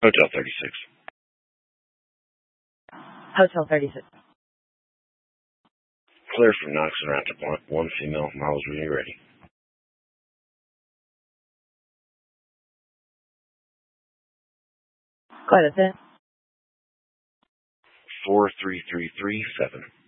Hotel 36. Hotel 36. Clear from Knox and route to 1 female. Miles when you're ready. Go ahead, that's it. 43337.